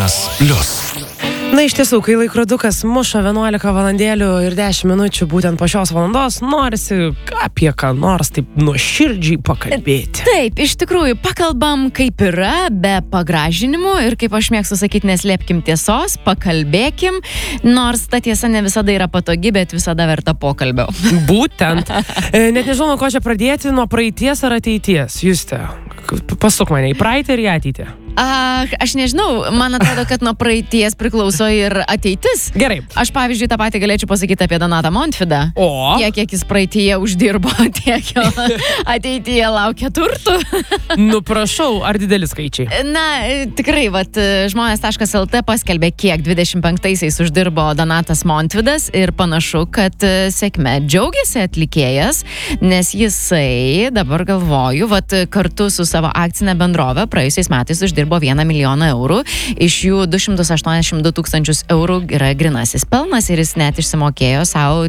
+. Na, iš tiesų, kai laikrodukas muša 11 valandėlių ir 10 minučių būtent po šios valandos, norisi apie ką nors taip nuoširdžiai pakalbėti. Taip, iš tikrųjų, pakalbam kaip yra, be pagražinimų ir kaip aš mėgstu sakyti, neslėpkim tiesos, pakalbėkim, nors ta tiesa ne visada yra patogi, bet visada verta pokalbio. Būtent. Net nežinau, nuo ko čia pradėti, nuo praeities ar ateities. Juste, pasuk mane į praeitį ir į ateitį. Aš nežinau, man atrodo, kad nuo praeities priklauso ir ateitis. Gerai. Aš, pavyzdžiui, tą patį galėčiau pasakyti apie Donatą Montvydą. O? Kiek jis praeityje uždirbo, tiek jo ateityje laukia turtų. Nu, prašau, ar dideli skaičiai? Na, tikrai, žmonės.lt paskelbė, kiek 25-aisiais uždirbo Donatas Montvydas ir panašu, kad sėkme džiaugiasi atlikėjas, nes jisai, dabar galvoju, kartu su savo akcinė bendrovė praėjusiais metais uždirbo 1 milijoną eurų, iš jų 282 tūkstančius eurų yra grinasis pelnas ir jis net išsimokėjo savo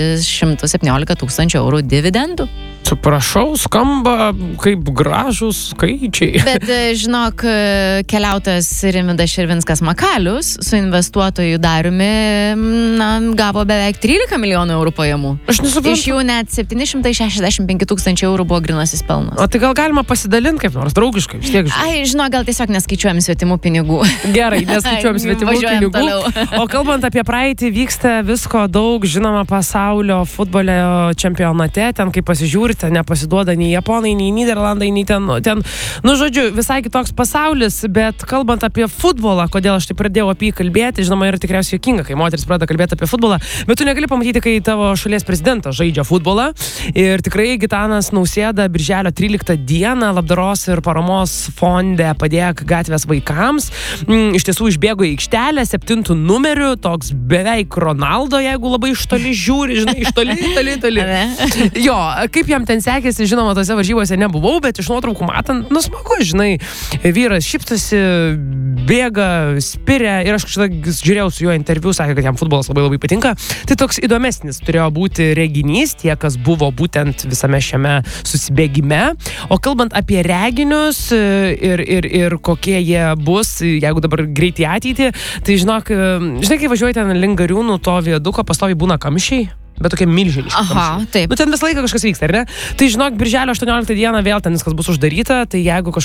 317 tūkstančių eurų dividendų. Prašau, skamba kaip gražus skaičiai. Bet žinok, keliautojas Rimvydas Širvinskas Makalius su investuotojų Dariumi gavo beveik 13 milijonų eurų pajamų. Aš nesuprantu. Iš jų net 765 tūkstančių eurų buvo grinasis pelnas. O tai gal galima pasidalinti kaip nors draugiškai? Vis tiek, žinok, gal tiesiog neskaičiuojam svetimų pinigų. Gerai, neskaičiuojam svetimų pinigų. Toliau. O kalbant apie praeitį, vyksta visko daug, žinoma, pasaulio futbolio čempionate, ten kaip pasižiūrite, nepasiduoda nei Japonai, nei Nyderlandai, nei ten, žodžiu, visai kitoks pasaulis, bet kalbant apie futbolą, kodėl aš tai pradėjau apie jį kalbėti, žinoma, yra tikriausiai juokinga, kai moteris pradeda kalbėti apie futbolą, bet tu negali pamatyti, kai tavo šalies prezidentas žaidžia futbolą ir tikrai Gitanas Nausėda birželio 13 dieną labdaros ir paramos fonde Padėk gatvės vaikams iš tiesų išbėgo į aikštelę 7 numeriu, toks beveik Ronaldo, jeigu labai iš toli žiūri, žinai, iš toli. Jo, kaip jam ten sekėsi, žinoma, tose varžybose nebuvau, bet iš nuotraukų matant, smagu, žinai, vyras šypsosi, bėga, spiria ir aš kažkada žiūrėjau su juo interviu, sakė, kad jam futbolas labai patinka. Tai toks įdomesnis turėjo būti reginys, tie, kas buvo būtent visame šiame susibėgime. O kalbant apie reginius ir kokie jie bus, jeigu dabar greitai ateitį, tai žinai, kai važiuoji ten link Gariūnų, to viaduko pastoviai būna kamščiai. Bet tokie milžiniški. Aha, taip. Ten visą laiką kažkas vyksta, ar ne? Tai žinok, birželio 18 dieną vėl ten viskas bus uždaryta, tai jeigu